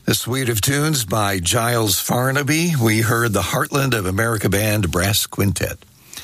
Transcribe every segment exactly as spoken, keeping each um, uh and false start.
The suite of tunes by Giles Farnaby. We heard the Heartland of America Band Brass Quintet.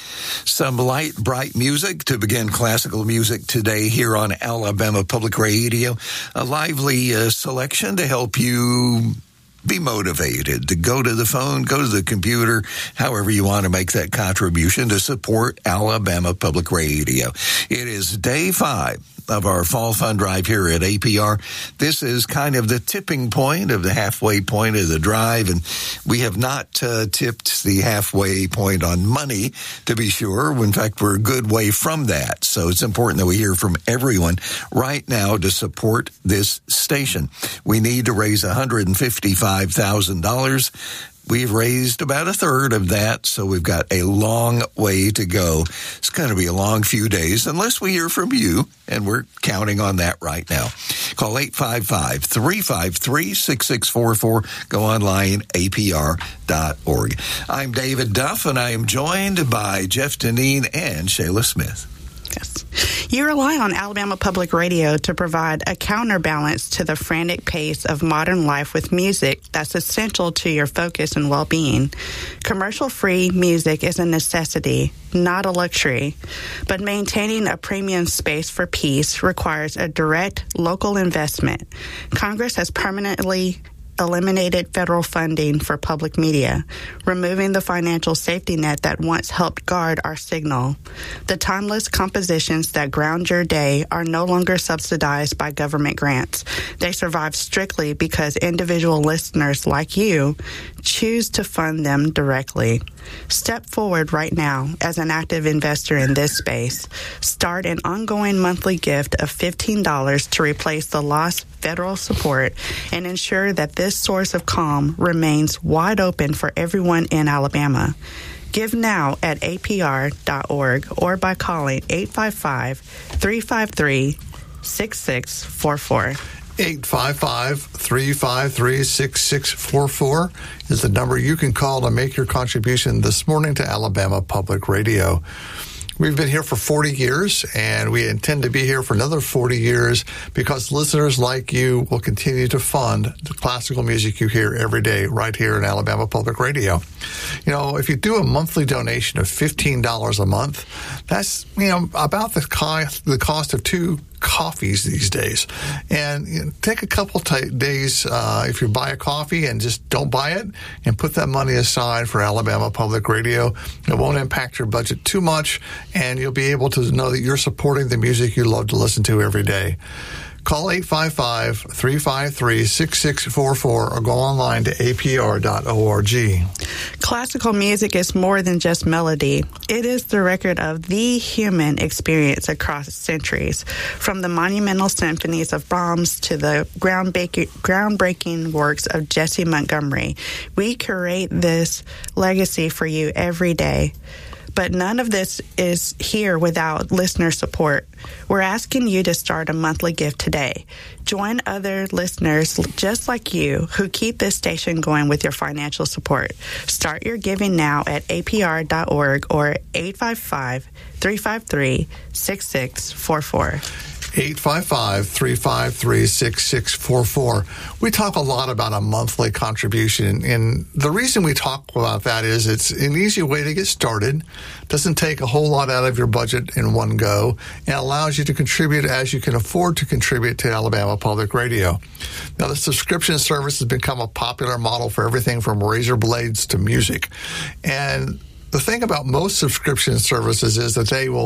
Some light, bright music to begin classical music today here on Alabama Public Radio. A lively uh, selection to help you be motivated to go to the phone, go to the computer, however you want to make that contribution to support Alabama Public Radio. It is day five of our fall fund drive here at A P R. This is kind of the tipping point of the halfway point of the drive, and we have not uh, tipped the halfway point on money, to be sure. In fact, we're a good way from that. So it's important that we hear from everyone right now to support this station. We need to raise one hundred fifty-five thousand dollars. We've raised about a third of that, so we've got a long way to go. It's going to be a long few days unless we hear from you, and we're counting on that right now. Call eight five five, three five three, six six four four. Go online, A P R dot org. I'm David Duff, and I am joined by Jeff Deneen and Shayla Smith. Yes. You rely on Alabama Public Radio to provide a counterbalance to the frantic pace of modern life with music that's essential to your focus and well-being. Commercial-free music is a necessity, not a luxury, but maintaining a premium space for peace requires a direct local investment. Congress has permanently eliminated federal funding for public media, removing the financial safety net that once helped guard our signal. The timeless compositions that ground your day are no longer subsidized by government grants. They survive strictly because individual listeners like you choose to fund them directly. Step forward right now as an active investor in this space. Start an ongoing monthly gift of fifteen dollars to replace the lost federal support and ensure that this source of calm remains wide open for everyone in Alabama. Give now at A P R dot org or by calling eight five five, three five three, six six four four. eight five five, three five three, six six four four is the number you can call to make your contribution this morning to Alabama Public Radio. We've been here for forty years, and we intend to be here for another forty years because listeners like you will continue to fund the classical music you hear every day right here in Alabama Public Radio. You know, if you do a monthly donation of fifteen dollars a month, that's, you know, about the cost, the cost of two coffees these days. And you know, take a couple t- days uh, if you buy a coffee and just don't buy it and put that money aside for Alabama Public Radio. It won't impact your budget too much, and you'll be able to know that you're supporting the music you love to listen to every day. Call eight five five, three five three, six six four four or go online to A P R dot org. Classical music is more than just melody. It is the record of the human experience across centuries, from the monumental symphonies of Brahms to the groundbreaking, groundbreaking works of Jesse Montgomery. We curate this legacy for you every day. But none of this is here without listener support. We're asking you to start a monthly gift today. Join other listeners just like you who keep this station going with your financial support. Start your giving now at A P R dot org or eight five five, three five three, six six four four. eight five five, three five three, six six four four. We talk a lot about a monthly contribution, and the reason we talk about that is it's an easy way to get started, doesn't take a whole lot out of your budget in one go, and allows you to contribute as you can afford to contribute to Alabama Public Radio. Now, the subscription service has become a popular model for everything from razor blades to music, and the thing about most subscription services is that they will